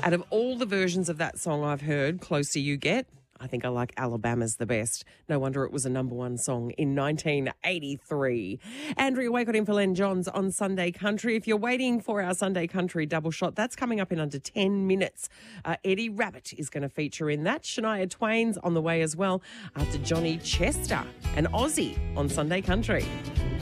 Out of all the versions of that song I've heard, Closer You Get, I think I like Alabama's the best. No wonder it was a number one song in 1983. Andrea Wake in for Len Johns on Sunday Country. If you're waiting for our Sunday Country double shot, that's coming up in under 10 minutes. Eddie Rabbit is going to feature in that. Shania Twain's on the way as well after Johnny Chester and Ozzy on Sunday Country.